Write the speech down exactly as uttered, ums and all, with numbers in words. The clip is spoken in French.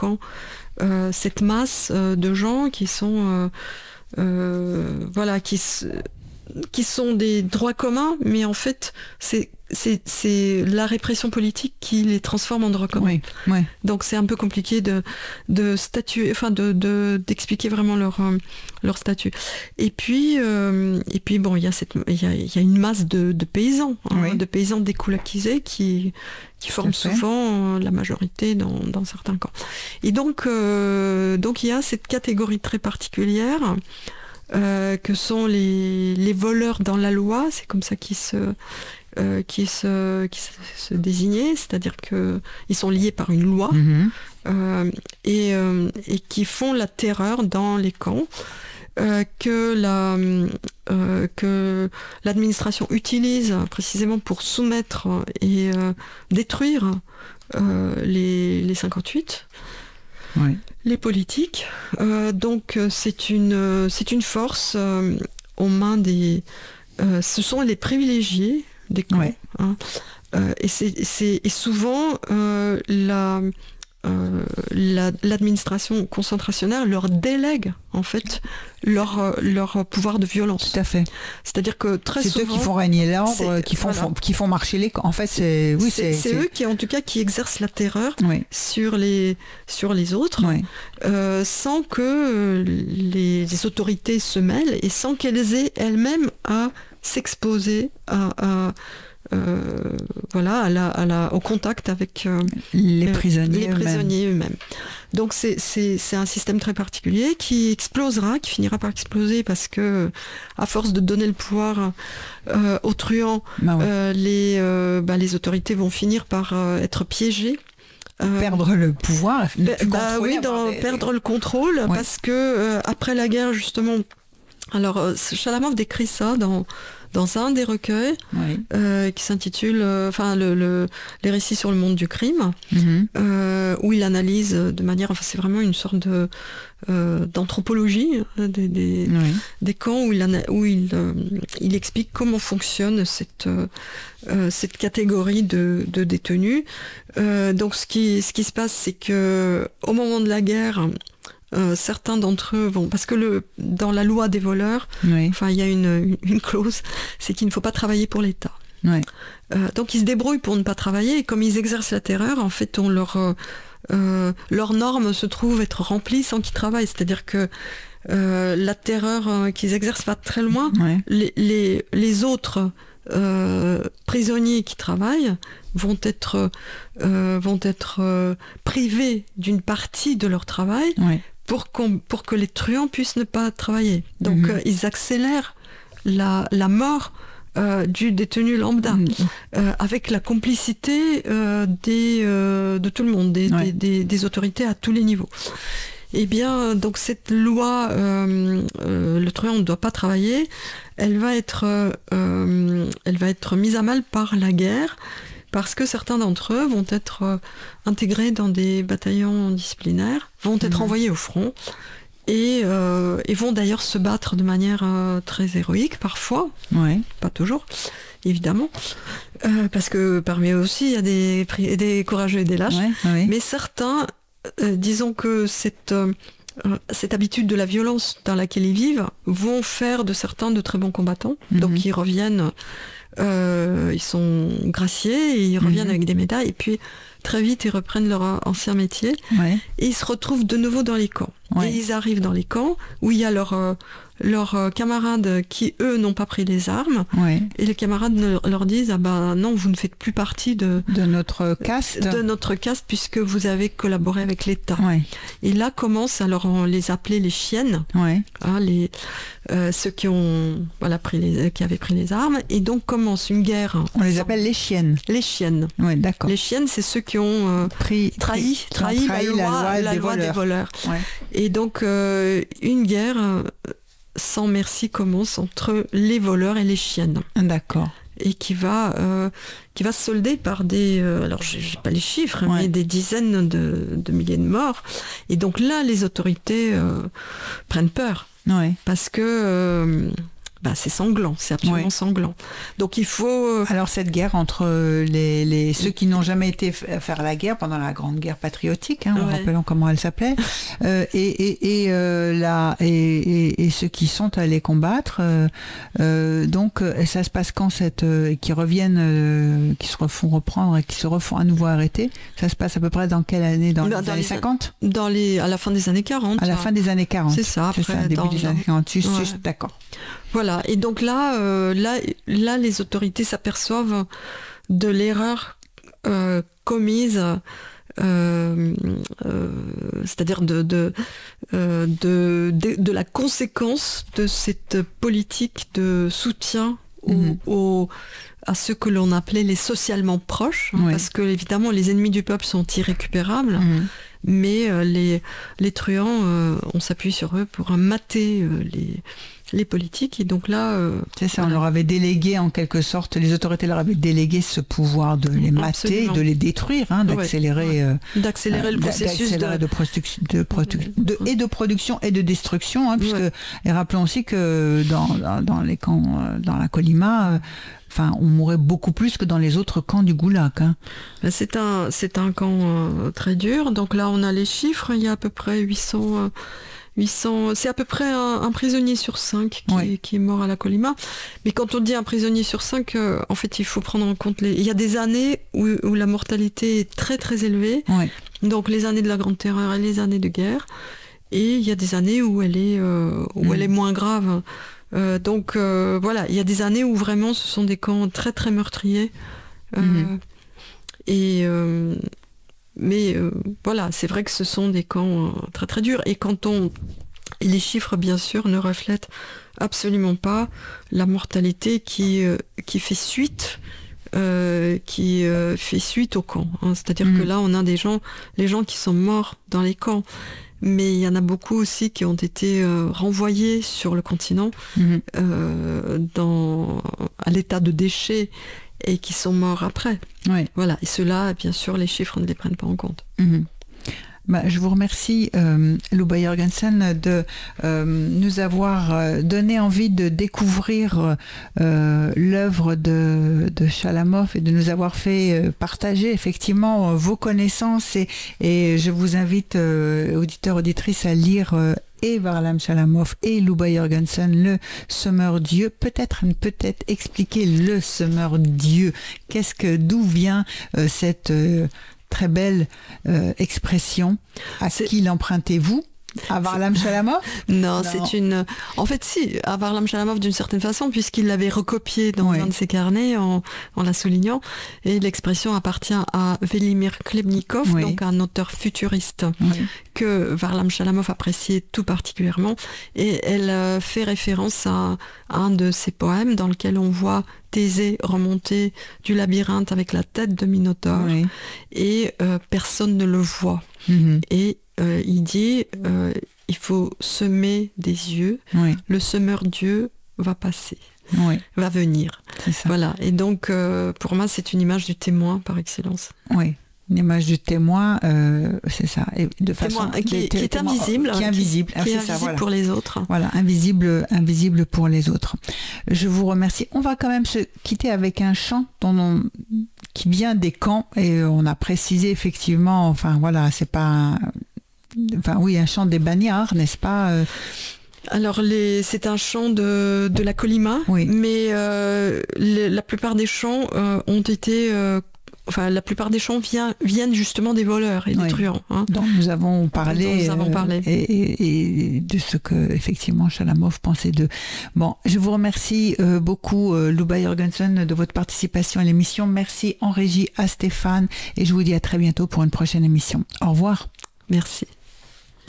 camp euh, cette masse euh, de gens qui sont euh, euh, voilà qui qui sont des droits communs, mais en fait c'est c'est c'est la répression politique qui les transforme en droits communs. Oui, oui. Donc c'est un peu compliqué de de statuer, enfin de de d'expliquer vraiment leur euh, leur statut. Et puis euh, et puis bon, il y a cette il y a il y a une masse de de paysans, hein, oui. de paysans découlakisés qui qui forment souvent la majorité dans dans certains camps. Et donc euh, donc il y a cette catégorie très particulière. Euh, que sont les, les voleurs dans la loi, c'est comme ça qu'ils se, euh, qu'ils se, qu'ils se, se désignaient, c'est-à-dire qu'ils sont liés par une loi mm-hmm. euh, et, euh, et qui font la terreur dans les camps, euh, que, la, euh, que l'administration utilise précisément pour soumettre et euh, détruire euh, les, les cinquante-huit. Oui. Les politiques, euh, donc c'est une c'est une force euh, aux mains des, euh, ce sont les privilégiés des camps, ouais. hein, euh, et c'est c'est et souvent euh, la, euh, la l'administration concentrationnaire leur délègue en fait leur leur pouvoir de violence. Tout à fait. C'est-à-dire que très c'est souvent c'est eux qui font régner l'ordre, qui font, voilà. font qui font marcher les camps. En fait, c'est oui, c'est, c'est, c'est, c'est eux qui en tout cas qui exercent la terreur oui. sur les sur les autres, oui. euh, sans que les, les autorités se mêlent et sans qu'elles aient elles-mêmes à s'exposer à, à Euh, voilà, à la, à la, au contact avec euh, les prisonniers, les prisonniers eux-mêmes. eux-mêmes. Donc c'est, c'est, c'est un système très particulier qui explosera, qui finira par exploser parce que, à force de donner le pouvoir euh, aux truands, bah ouais. euh, les, euh, bah, les autorités vont finir par euh, être piégées. Euh, perdre le pouvoir, bah, bah oui, dans, des... perdre le contrôle, ouais. Parce que euh, après la guerre justement, alors Chalamov décrit ça dans dans un des recueils oui. euh, qui s'intitule enfin euh, le, le les récits sur le monde du crime, mm-hmm. euh, où il analyse de manière, enfin c'est vraiment une sorte de euh, d'anthropologie des des, oui. des camps où il où il euh, il explique comment fonctionne cette euh, cette catégorie de de détenus. Euh, donc ce qui ce qui se passe, c'est que au moment de la guerre, Euh, certains d'entre eux vont, parce que le, dans la loi des voleurs, oui. enfin il y a une, une, une clause, c'est qu'il ne faut pas travailler pour l'État. Oui. Euh, donc ils se débrouillent pour ne pas travailler, et comme ils exercent la terreur, en fait, on leur, euh, leurs normes se trouvent être remplies sans qu'ils travaillent. C'est-à-dire que euh, la terreur euh, qu'ils exercent va très loin. Oui. Les, les, les autres euh, prisonniers qui travaillent vont être, euh, vont être euh, privés d'une partie de leur travail. Oui. Pour, qu'on, pour que les truands puissent ne pas travailler. Donc mmh. euh, ils accélèrent la, la mort euh, du détenu lambda, mmh. euh, avec la complicité euh, des, euh, de tout le monde, des, ouais. des, des, des autorités à tous les niveaux. Eh bien, donc cette loi, euh, euh, le truand ne doit pas travailler, elle va être, euh, elle va être mise à mal par la guerre, parce que certains d'entre eux vont être euh, intégrés dans des bataillons disciplinaires, vont être mmh. envoyés au front, et, euh, et vont d'ailleurs se battre de manière euh, très héroïque parfois, ouais. pas toujours, évidemment, euh, parce que parmi eux aussi il y a des, des courageux et des lâches, ouais, ouais. mais certains, euh, disons que cette, euh, cette habitude de la violence dans laquelle ils vivent vont faire de certains de très bons combattants, mmh. donc ils reviennent... Euh, ils sont graciés et ils reviennent mmh. avec des médailles, et puis très vite ils reprennent leur ancien métier, ouais. et ils se retrouvent de nouveau dans les camps, ouais. et ils arrivent dans les camps où il y a leurs euh, leurs camarades qui eux n'ont pas pris les armes, ouais. et les camarades leur disent ah ben non, vous ne faites plus partie de de notre caste de notre caste puisque vous avez collaboré avec l'État, ouais. et là commence, alors on les appelait les chiennes, ouais. hein, les euh, ceux qui ont voilà pris les qui avaient pris les armes, et donc commence une guerre. On les appelle les chiennes. Les chiennes. Ouais, d'accord. Les chiennes, c'est ceux qui ont euh, pris trahi trahi, trahi la loi, la loi, la des, loi voleurs. des voleurs. Ouais. Et donc euh, une guerre euh, sans merci commence entre les voleurs et les chiennes. D'accord. Et qui va euh, qui va se solder par des euh, alors j'ai, j'ai pas les chiffres, ouais. mais des dizaines de, de milliers de morts. Et donc là les autorités euh, prennent peur, ouais. parce que euh, bah, c'est sanglant, c'est absolument ouais. sanglant. Donc il faut... Alors cette guerre entre les, les, ceux qui n'ont jamais été faire la guerre pendant la Grande Guerre patriotique, hein, ouais. rappelons comment elle s'appelait, euh, et, et, et, euh, la, et, et, et ceux qui sont allés combattre, euh, euh, donc ça se passe quand cette... Euh, qui reviennent, euh, qui se refont reprendre et qui se refont à nouveau arrêter, ça se passe à peu près dans quelle année? Dans, dans les années cinquante? Dans les, à la fin des années quarante. À la fin des années quarante. C'est ça, après. C'est ça, début dans, des années quarante, juste, ouais. juste, d'accord. Voilà, et donc là, euh, là, là, les autorités s'aperçoivent de l'erreur euh, commise, euh, euh, c'est-à-dire de, de, euh, de, de, de la conséquence de cette politique de soutien au, mmh. au, à ceux que l'on appelait les socialement proches, hein, oui. parce que évidemment les ennemis du peuple sont irrécupérables. Mmh. Mais euh, les, les truands, euh, on s'appuie sur eux pour mater euh, les, les politiques. Et donc là... Euh, c'est ça, voilà. On leur avait délégué en quelque sorte, les autorités leur avaient délégué ce pouvoir de les mater, Absolument. de les détruire, hein, d'accélérer, ouais. euh, d'accélérer euh, le processus d'accélérer de... De production, de produ- de, et de production et de destruction. Hein, puisque, ouais. Et rappelons aussi que dans, dans, dans les camps, dans la Colima... Euh, Enfin, on mourait beaucoup plus que dans les autres camps du Goulag. Hein. C'est un, c'est un camp euh, très dur. Donc là, on a les chiffres. Il y a à peu près huit cents... Euh, huit cents c'est à peu près un, un prisonnier sur cinq qui, oui. qui est mort à la Colima. Mais quand on dit un prisonnier sur cinq, euh, en fait, il faut prendre en compte... Les... Il y a des années où, où la mortalité est très, très élevée. Oui. Donc les années de la Grande Terreur et les années de guerre. Et il y a des années où elle est, euh, où mmh. elle est moins grave. Euh, donc euh, voilà, il y a des années où vraiment ce sont des camps très très meurtriers. Euh, mmh. Et euh, mais euh, voilà, c'est vrai que ce sont des camps euh, très très durs. Et quand on, et les chiffres bien sûr ne reflètent absolument pas la mortalité qui euh, qui fait suite. Euh, qui euh, fait suite au camp. Hein. C'est-à-dire mmh. que là, on a des gens, les gens qui sont morts dans les camps. Mais il y en a beaucoup aussi qui ont été euh, renvoyés sur le continent mmh. euh, dans, à l'état de déchets et qui sont morts après. Oui. Voilà. Et ceux-là, bien sûr, les chiffres ne les prennent pas en compte. Mmh. Bah, je vous remercie, euh, Luba Jørgensen, de euh, nous avoir donné envie de découvrir euh, l'œuvre de, de Chalamov et de nous avoir fait partager effectivement vos connaissances. Et, et je vous invite, euh, auditeurs, auditrices, à lire euh, et Varlam Chalamov et Luba Jørgensen, le semeur Dieu. Peut-être, peut-être expliquer le semeur Dieu. Qu'est-ce que, d'où vient euh, cette... Euh, très belle euh, expression. À c'est... qui l'empruntez-vous? À Varlam Chalamov? non, non, c'est une... En fait, si, à Varlam Chalamov d'une certaine façon, puisqu'il l'avait recopié dans oui. un de ses carnets en, en la soulignant. Et l'expression appartient à Velimir Khlebnikov, oui. donc un auteur futuriste oui. que Varlam Chalamov appréciait tout particulièrement. Et elle euh, fait référence à, à un de ses poèmes dans lequel on voit Thésée remonter du labyrinthe avec la tête de Minotaure oui. et euh, personne ne le voit. Mm-hmm. Et euh, il dit euh, il faut semer des yeux, oui. le semeur Dieu va passer, oui. va venir. C'est ça. Voilà. Et donc euh, pour moi c'est une image du témoin par excellence. Oui. Une image du témoin, euh, c'est ça, et de façon témoin, qui, qui est témoin, invisible, qui est invisible, qui, qui est invisible ça, voilà. pour les autres. Voilà, invisible, invisible pour les autres. Je vous remercie. On va quand même se quitter avec un chant dont on, qui vient des camps et on a précisé effectivement. Enfin voilà, c'est pas, un, enfin oui, un chant des bagnards, n'est-ce pas? euh, Alors, les, c'est un chant de, de la Colima, oui. mais euh, les, la plupart des chants euh, ont été... Euh, Enfin, la plupart des chants vient, viennent justement des voleurs et des oui. truands. Hein. Donc nous avons parlé, nous avons parlé. Euh, et, et, et de ce que effectivement Chalamov pensait d'eux. Bon, je vous remercie euh, beaucoup, euh, Luba Jørgensen, de votre participation à l'émission. Merci en régie à Stéphane et je vous dis à très bientôt pour une prochaine émission. Au revoir. Merci.